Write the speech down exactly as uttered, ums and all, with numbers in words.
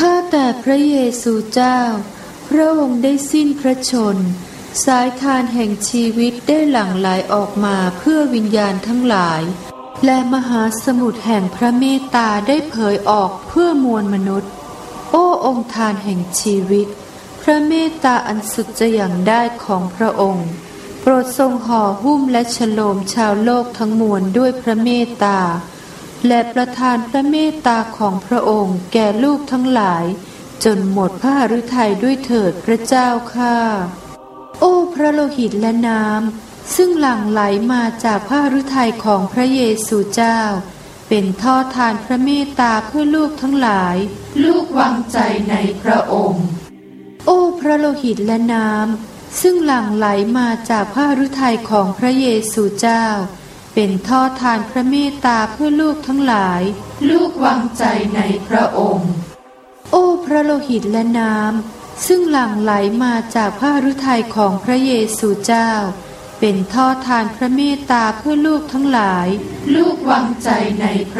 ข้าแต่พระเยซูเจ้าพระองค์ได้สิ้นพระชนม์สายทานแห่งชีวิตได้หลั่งไหลออกมาเพื่อวิญญาณทั้งหลายและมหาสมุทรแห่งพระเมตตาได้เผยออกเพื่อมวลมนุษย์โอ้องค์ทานแห่งชีวิตพระเมตตาอันสุดจะอย่างได้ของพระองค์โปรดทรงห่อหุ้มและฉโลมชาวโลกทั้งมวลด้วยพระเมตตาและประทานพระเมตตาของพระองค์แก่ลูกทั้งหลายจนหมดพระฤทัยด้วยเถิดพระเจ้าข้าโอ้พระโลหิตและน้ำซึ่งหลั่งไหลมาจากพระฤทัยของพระเยซูเจ้าเป็นท่อทานพระเมตตาเพื่อลูกทั้งหลายลูกวางใจในพระองค์โอ้พระโลหิตและน้ำซึ่งหลั่งไหลมาจากพระฤทัยของพระเยซูเจ้าเป็นท่อทานพระเมตตาเพื่อลูกทั้งหลายลูกวางใจในพระองค์โอ้พระโลหิตและน้ำซึ่งหลั่งไหลมาจากพระฤทัยของพระเยซูเจ้าเป็นท่อทานพระเมตตาเพื่อลูกทั้งหลายลูกวางใจในพระ